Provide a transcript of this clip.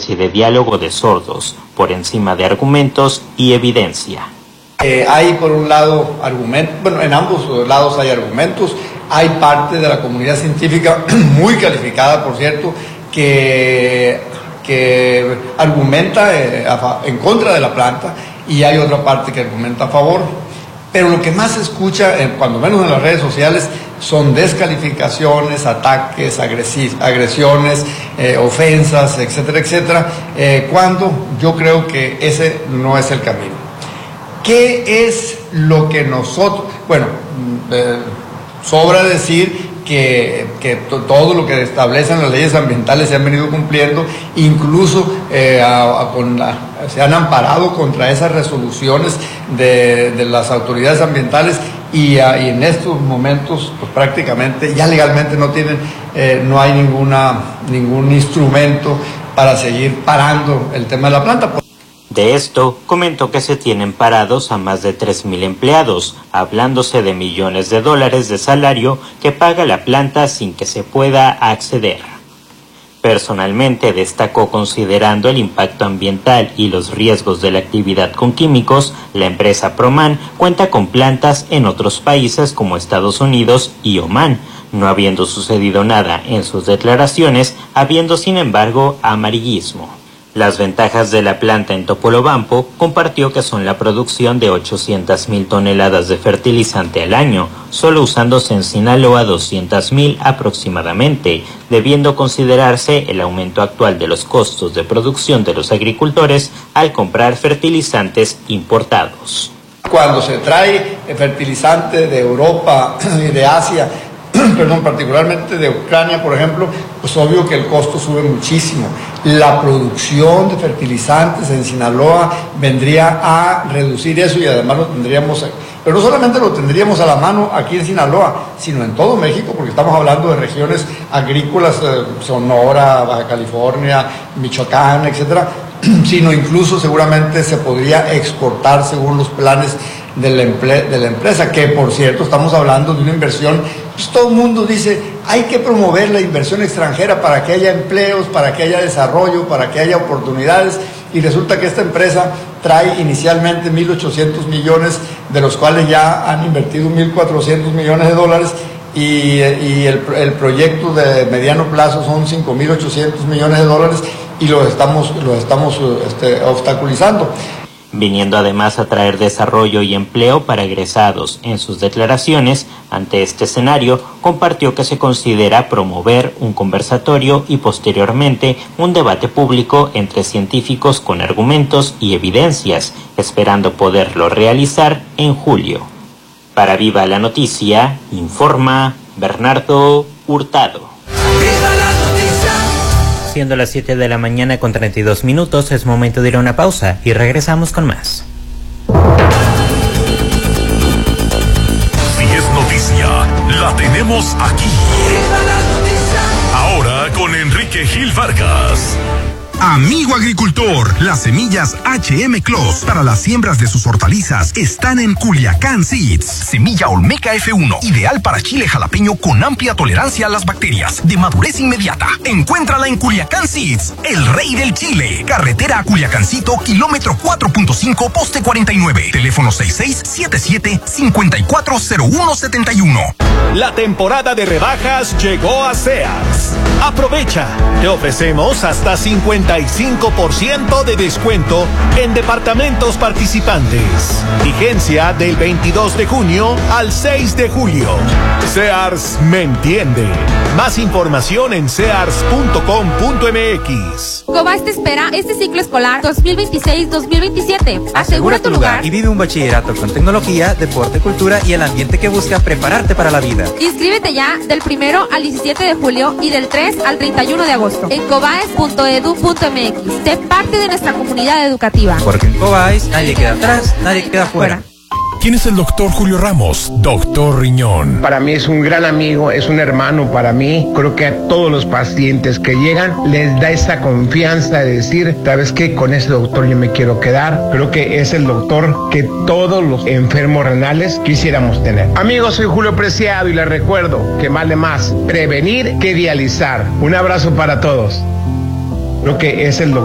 especie de diálogo de sordos, por encima de argumentos y evidencia. Hay por un lado argumentos, bueno, en ambos lados hay argumentos, hay parte de la comunidad científica muy calificada, por cierto, que argumenta en contra de la planta, y hay otra parte que argumenta a favor. Pero lo que más se escucha, cuando menos en las redes sociales, son descalificaciones, ataques, agresiones, ofensas, etcétera, etcétera, cuando yo creo que ese no es el camino. ¿Qué es lo que nosotros...? Bueno, sobra decir que todo lo que establecen las leyes ambientales se han venido cumpliendo, incluso se han amparado contra esas resoluciones de las autoridades ambientales, y en estos momentos pues prácticamente ya legalmente no hay ningún instrumento para seguir parando el tema de la planta. De esto, comentó que se tienen parados a más de 3,000 empleados, hablándose de millones de dólares de salario que paga la planta sin que se pueda acceder. Personalmente destacó, considerando el impacto ambiental y los riesgos de la actividad con químicos, la empresa Proman cuenta con plantas en otros países como Estados Unidos y Omán, no habiendo sucedido nada en sus declaraciones, habiendo sin embargo amarillismo. Las ventajas de la planta en Topolobampo compartió que son la producción de 800,000 toneladas de fertilizante al año, solo usándose en Sinaloa 200,000 aproximadamente, debiendo considerarse el aumento actual de los costos de producción de los agricultores al comprar fertilizantes importados. Cuando se trae fertilizante de Europa y de Asia, particularmente de Ucrania, por ejemplo, pues obvio que el costo sube muchísimo. La producción de fertilizantes en Sinaloa vendría a reducir eso, y además lo tendríamos, pero no solamente lo tendríamos a la mano aquí en Sinaloa, sino en todo México, porque estamos hablando de regiones agrícolas, Sonora, Baja California, Michoacán, etcétera, sino incluso seguramente se podría exportar según los planes de la empresa, que por cierto estamos hablando de una inversión, pues todo el mundo dice hay que promover la inversión extranjera para que haya empleos, para que haya desarrollo, para que haya oportunidades, y resulta que esta empresa trae inicialmente 1,800 millones, de los cuales ya han invertido 1,400 millones de dólares, y el proyecto de mediano plazo son 5,800 millones de dólares, y lo estamos obstaculizando. Viniendo además a traer desarrollo y empleo para egresados. En sus declaraciones, ante este escenario, compartió que se considera promover un conversatorio y posteriormente un debate público entre científicos con argumentos y evidencias, esperando poderlo realizar en julio. Para Viva la Noticia, informa Bernardo Hurtado. Siendo las 7 de la mañana con 32 minutos, es momento de ir a una pausa y regresamos con más. Si es noticia, la tenemos aquí. Ahora con Enrique Gil Vargas. Amigo agricultor, las semillas HM Clos para las siembras de sus hortalizas están en Culiacán Seeds. Semilla Olmeca F1, ideal para chile jalapeño con amplia tolerancia a las bacterias, de madurez inmediata. Encuéntrala en Culiacán Seeds, el rey del chile. Carretera a Culiacancito, kilómetro 4.5, poste 49. Teléfono 6677-540171. La temporada de rebajas llegó a Sears. Aprovecha, te ofrecemos hasta 55% de descuento en departamentos participantes. Vigencia del 22 de junio al 6 de julio. Sears me entiende. Más información en sears.com.mx. Cobas te espera este ciclo escolar 2026-2027. Asegura tu lugar y vive un bachillerato con tecnología, deporte, cultura y el ambiente que busca prepararte para la vida. Inscríbete ya del 1 al 17 de julio y del 3 al 31 de agosto en cobaes.edu.mx. Sé parte de nuestra comunidad educativa. Porque en Cobaes nadie queda atrás, nadie queda fuera. ¿Quién es el doctor Julio Ramos? Doctor Riñón. Para mí es un gran amigo, es un hermano para mí. Creo que a todos los pacientes que llegan les da esa confianza de decir, ¿sabes qué? Con ese doctor yo me quiero quedar. Creo que es el doctor que todos los enfermos renales quisiéramos tener. Amigos, soy Julio Preciado y les recuerdo que vale más prevenir que dializar. Un abrazo para todos. Creo que es el doctor.